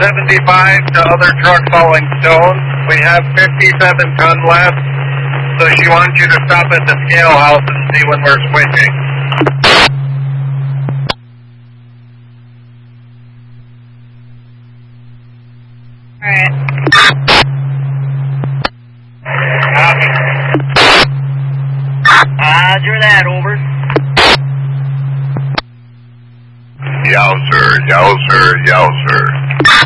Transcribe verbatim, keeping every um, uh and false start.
seventy-five to other trucks hauling stone. We have fifty-seven ton left, so she wants you to stop at the scale house and see when we're switching. Alright. Copy. Roger that, over. Yow, sir, yow, sir, yow, sir.